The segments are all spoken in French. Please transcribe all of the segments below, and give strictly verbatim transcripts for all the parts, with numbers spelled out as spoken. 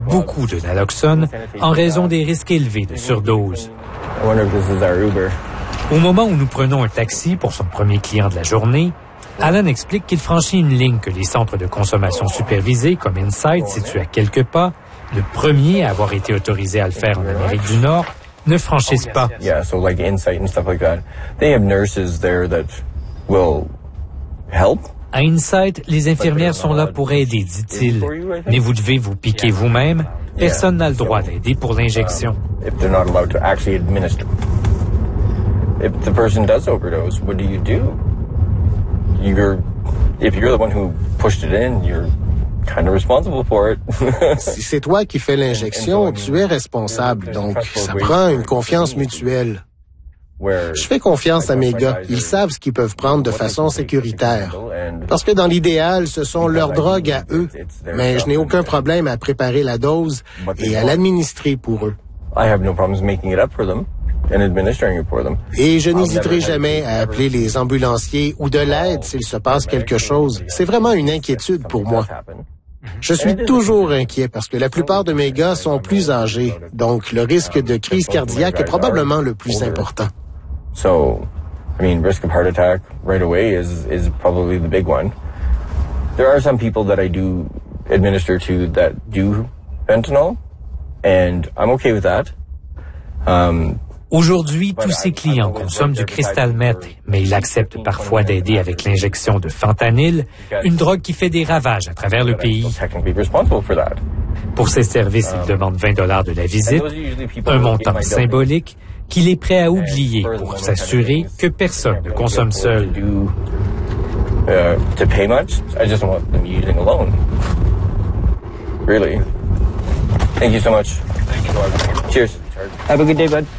beaucoup de naloxone en raison des risques élevés de surdose. Au moment où nous prenons un taxi pour son premier client de la journée, Alan explique qu'il franchit une ligne que les centres de consommation supervisés, comme Inside, situés à quelques pas, le premier à avoir été autorisé à le faire en Amérique du Nord, ne franchissent pas. Yeah, so like Insight and stuff like that. They have nurses there that will help. À Insight, les infirmières sont là pour aider, dit-il. Mais vous devez vous piquer vous-même. Personne n'a le droit d'aider pour l'injection. If they're not allowed to actually administer. If the person does overdose, what do you do? You're, if you're the one who pushed it in, you're kind of responsible for it. Si c'est toi qui fais l'injection, tu es responsable. Donc, ça prend une confiance mutuelle. Je fais confiance à mes gars. Ils savent ce qu'ils peuvent prendre de façon sécuritaire. Parce que dans l'idéal, ce sont leurs drogues à eux. Mais je n'ai aucun problème à préparer la dose et à l'administrer pour eux. Et je n'hésiterai jamais à appeler les ambulanciers ou de l'aide s'il se passe quelque chose. C'est vraiment une inquiétude pour moi. Je suis toujours inquiet parce que la plupart de mes gars sont plus âgés. Donc, le risque de crise cardiaque est probablement le plus important. So, I mean, risk of heart attack right away is is probably the big one. There are some people that I do administer to that do fentanyl, and I'm okay with that. Um, Aujourd'hui, tous ses clients consomment du crystal meth, mais il accepte parfois d'aider avec l'injection de fentanyl, une drogue qui fait des ravages à travers le pays. Pour ses services, il demande vingt dollars de la visite, un montant symbolique qu'il est prêt à oublier pour s'assurer que personne ne consomme seul. Uh, to pay much, I just want them using alone. Really. Thank you so much. Cheers. Have a good day, bud.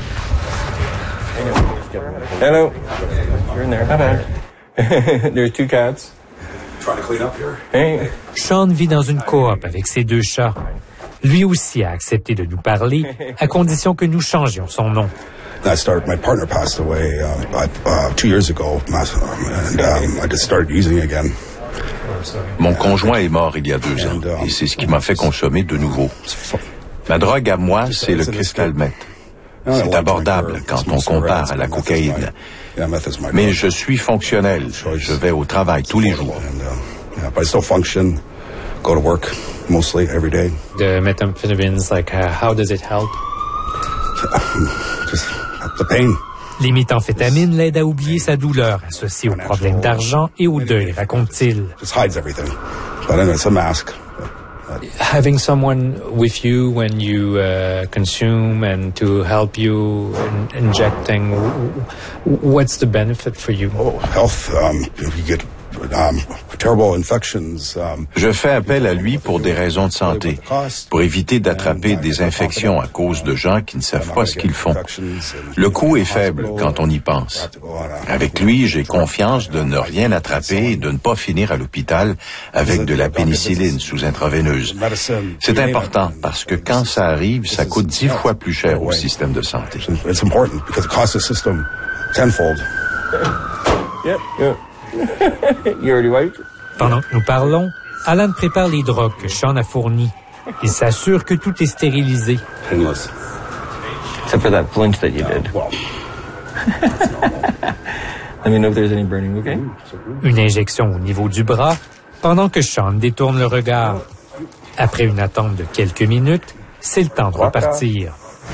Hello. You're in there. Bye-bye. There's two cats. Trying to clean up here. Hey. Sean vit dans une coop avec ses deux chats. Lui aussi a accepté de nous parler, à condition que nous changions son nom. I started, my partner passed away uh, uh, two years ago, and um, I just started using again. Mon conjoint est mort il y a deux ans, et c'est ce qui m'a fait consommer de nouveau. Ma drogue à moi, c'est le crystal meth. C'est abordable quand on compare à la cocaïne. Mais je suis fonctionnel. Je vais au travail tous les jours. The methamphetamines, like uh, how does it help? The pain. Les méthamphétamines l'aident à oublier sa douleur associée aux problèmes d'argent et au deuil, raconte-t-il. Just hides everything. But anyway, it's a mask. Having someone with you when you uh, consume and to help you in injecting, what's the benefit for you? Oh, health. Um, you get um, terrible infections. Um, Je fais appel à lui pour des raisons de santé, pour éviter d'attraper des infections à cause de gens qui ne savent pas ce qu'ils font. Le coût est faible quand on y pense. Avec lui, j'ai confiance de ne rien attraper et de ne pas finir à l'hôpital avec de la pénicilline sous intraveineuse. C'est important parce que quand ça arrive, ça coûte dix fois plus cher au système de santé. It's important because it costs the system tenfold. Yep. Yep. You already wiped? Pendant que nous parlons, Alan prépare les drogues que Sean a fournies. Il s'assure que tout est stérilisé. Painless. Except for that flinch that you did. Let me know if there's any burning, okay? Une injection au niveau du bras, pendant que Sean détourne le regard. Après une attente de quelques minutes, c'est le temps de repartir.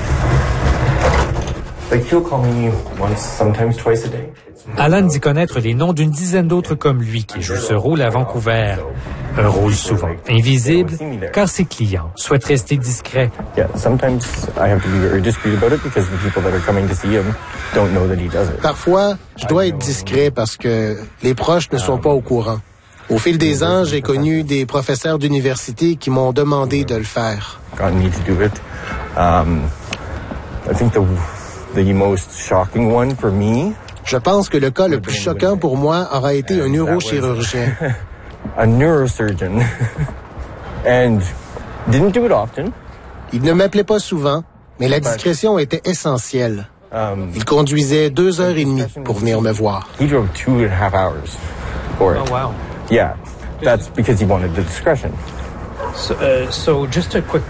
Like he'll call me once, sometimes twice a day. Alan dit connaître les noms d'une dizaine d'autres comme lui qui jouent ce rôle à Vancouver. Un rôle souvent invisible, car ses clients souhaitent rester discrets. Yeah, sometimes I have to be very discreet about it because the people that are coming to see him don't know that he does it. Parfois, je dois être discret parce que les proches ne sont pas au courant. Au fil des ans, j'ai connu des professeurs d'université qui m'ont demandé de le faire. Got me to do it. Um, I think the the most shocking one for me. Je pense que le cas le plus choquant pour moi aura été un neurochirurgien. A neurosurgeon. And didn't do it often. Il ne m'appelait pas souvent, mais la discrétion était essentielle. Il conduisait deux heures et demie pour venir me voir. He drove two and a half hours for it. Oh, wow. Yeah, that's because he wanted the discretion. So, uh, so just a quick